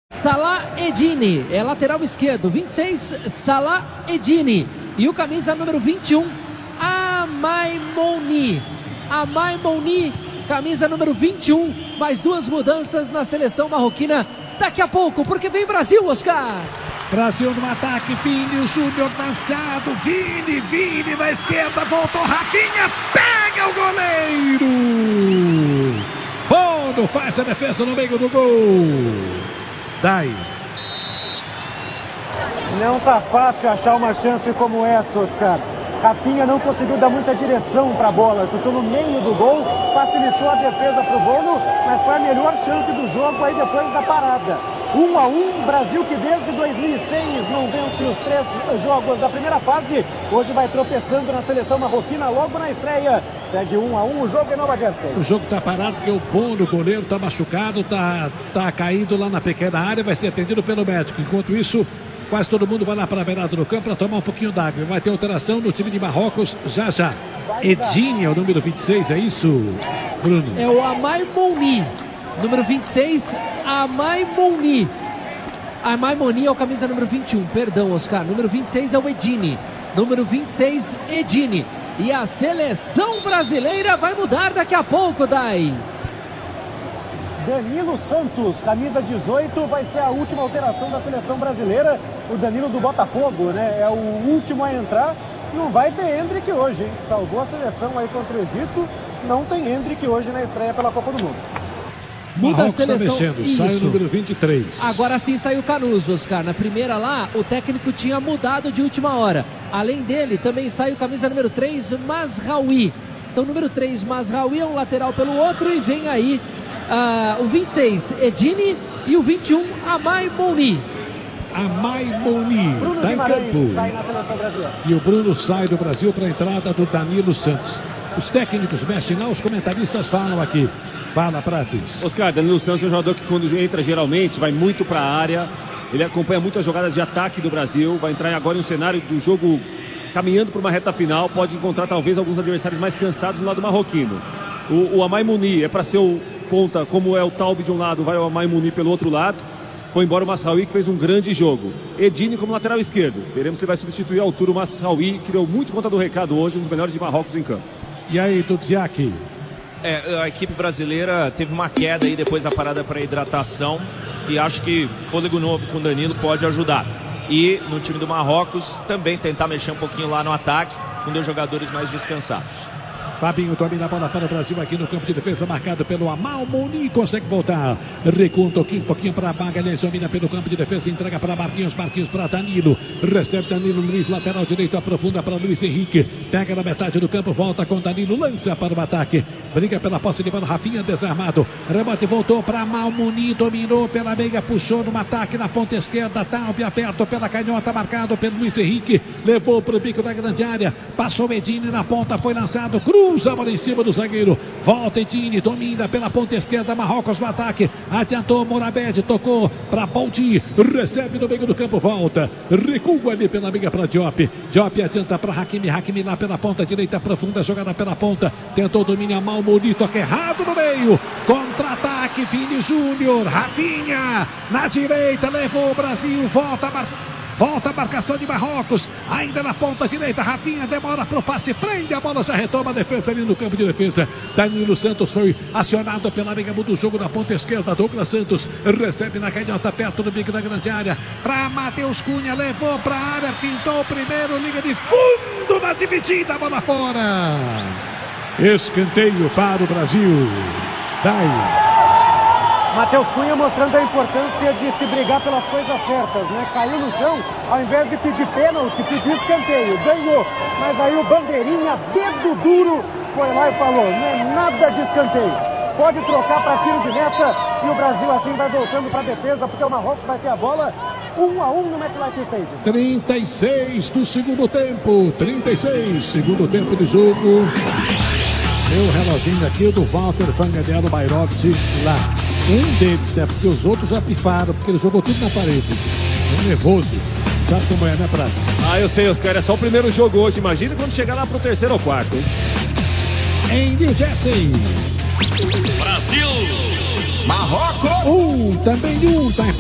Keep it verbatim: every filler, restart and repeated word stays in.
Salah Eddine, é lateral esquerdo. vinte e seis, Salah Eddine. E o camisa número vinte e um, Amaimouni. Amaimouni, camisa número vinte e um. Mais duas mudanças na seleção marroquina daqui a pouco, porque vem Brasil, Oscar. Brasil no ataque, Vini Júnior lançado, Vini, Vini na esquerda, voltou Rafinha, pega o goleiro! Bono faz a defesa no meio do gol. Dai. Não tá fácil achar uma chance como essa, Oscar. Rafinha não conseguiu dar muita direção para a bola, chutou no meio do gol, facilitou a defesa para o Bono, mas foi a melhor chance do jogo aí depois da parada. Um a um, Brasil que desde dois mil e seis não vence os três jogos da primeira fase, hoje vai tropeçando na seleção marroquina logo na estreia. Segue um a um, o jogo é Nova Jersey. O jogo tá parado porque o Bono, o goleiro, tá machucado, tá, tá caído lá na pequena área, vai ser atendido pelo médico. Enquanto isso, quase todo mundo vai lá para a beirada do campo para tomar um pouquinho d'água. Vai ter alteração no time de Marrocos já já. Eddine é o número vinte e seis, é isso, Bruno? É o Amaimouni. Número vinte e seis, Amaimouni. Amaimouni é o camisa número vinte e um, perdão, Oscar. Número vinte e seis é o Eddine. Número vinte e seis, Eddine. E a seleção brasileira vai mudar daqui a pouco, Dai. Danilo Santos, camisa dezoito, vai ser a última alteração da seleção brasileira. O Danilo do Botafogo, né? É o último a entrar. Não vai ter Endrick hoje, hein? Salvou a seleção aí contra o Egito. Não tem Endrick hoje na estreia pela Copa do Mundo. Muda a seleção. Tá mexendo, sai o número vinte e três. Agora sim saiu o Canuso, Oscar. Na primeira lá, o técnico tinha mudado de última hora. Além dele, também sai o camisa número três, Mazraoui. Então, número três, Mazraoui é um lateral pelo outro. E vem aí uh, o vinte e seis, Eddine. E o vinte e um, Amaimouni. Amaimouni, está em campo. Sai na seleção brasileira. E o Bruno sai do Brasil para a entrada do Danilo Santos. Os técnicos mexem lá, os comentaristas falam aqui. Fala, Prates. Oscar, Danilo Santos é um jogador que quando entra geralmente vai muito para a área. Ele acompanha muitas jogadas de ataque do Brasil. Vai entrar agora em um cenário do jogo caminhando para uma reta final. Pode encontrar talvez alguns adversários mais cansados no lado marroquino. O, o Amaimouni é para ser o ponta, como é o Taube de um lado, vai o Amaimouni pelo outro lado. Foi embora o Mazraoui, que fez um grande jogo. Eddine como lateral esquerdo. Veremos se vai substituir a altura o Mazraoui, que deu muito conta do recado hoje, um dos melhores de Marrocos em campo. E aí, Tudziak? É, a equipe brasileira teve uma queda aí depois da parada para hidratação e acho que fôlego novo com o Danilo pode ajudar. E no time do Marrocos também tentar mexer um pouquinho lá no ataque com dois jogadores mais descansados. Fabinho domina a bola para o Brasil aqui no campo de defesa, marcado pelo Amaimouni, consegue voltar, recua um pouquinho, pouquinho para a Magalhães, domina pelo campo de defesa, entrega para Marquinhos, Marquinhos para Danilo, recebe Danilo, Luiz, lateral direito, aprofunda para Luiz Henrique, pega na metade do campo, volta com Danilo, lança para o ataque, briga pela posse de bola, Rafinha desarmado, rebote, voltou para Amaimouni, dominou pela meia, puxou no ataque na ponta esquerda, Taube aberto pela canhota, marcado pelo Luiz Henrique, levou para o bico da grande área, passou o Eddine na ponta, foi lançado, cruz, usa a bola em cima do zagueiro, volta Eddine, domina pela ponta esquerda, Marrocos no ataque, adiantou Morabed, tocou para Baldi, recebe no meio do campo, volta, recua ali pela meia para Diop, Diop adianta para Hakimi, Hakimi lá pela ponta direita, profunda jogada pela ponta, tentou dominar Amaimouni, toca errado no meio, contra-ataque, Vini Júnior, Rafinha, na direita, levou o Brasil, volta a marcar. Volta a marcação de Marrocos, ainda na ponta direita, Rafinha demora para o passe, prende a bola, já retoma a defesa ali no campo de defesa. Danilo Santos foi acionado pela meia do jogo na ponta esquerda, Douglas Santos recebe na canhota perto do bico da grande área, para Matheus Cunha, levou para a área, pintou o primeiro, liga de fundo na dividida, bola fora. Escanteio para o Brasil. Dai. Matheus Cunha mostrando a importância de se brigar pelas coisas certas, né? Caiu no chão, ao invés de pedir pênalti, pediu escanteio, ganhou. Mas aí o bandeirinha, dedo duro, foi lá e falou, não é nada de escanteio. Pode trocar para tiro de meta e o Brasil assim vai voltando para a defesa, porque o Marrocos vai ter a bola. Um a um no MetLife Stadium. trinta e seis do segundo tempo, trinta e seis, segundo tempo de jogo. Meu reloginho aqui, o do Walter Fanganello Bairovski lá. Um deles, né? Porque os outros já pifaram, porque ele jogou tudo na parede. É nervoso. Sabe como é, né, Prata? Ah, eu sei, Oscar. É só o primeiro jogo hoje. Imagina quando chegar lá pro terceiro ou quarto, hein? Em New Jersey. Brasil! Marrocos! Um, também um, tá